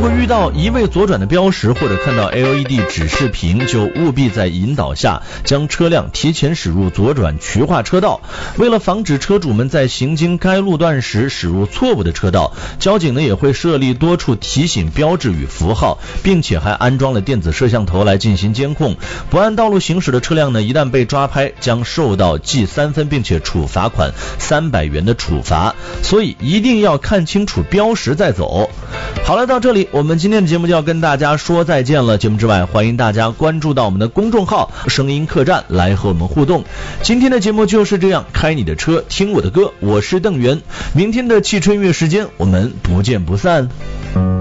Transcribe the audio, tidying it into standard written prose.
果遇到一味左转的标识或者看到 LED 指示屏，就务必在引导下将车辆提前驶入左转渠化车道。为了防止车主们在行经该路段时驶入错误的车道，交警呢也会设立多处提醒标志与符号，并且还安装了电子摄像头来进行监控。不按道路行驶的车辆呢，一旦被抓拍，将受到记3分并且处罚款300元的处罚，所以一定要看清楚标识再走。好了，到这里我们今天的节目就要跟大家说再见了。节目之外，欢迎大家关注到我们的公众号声音客栈来和我们互动。今天的节目就是这样，开你的车听我的歌，我是邓源。明天的汽车音乐时间我们不见不散。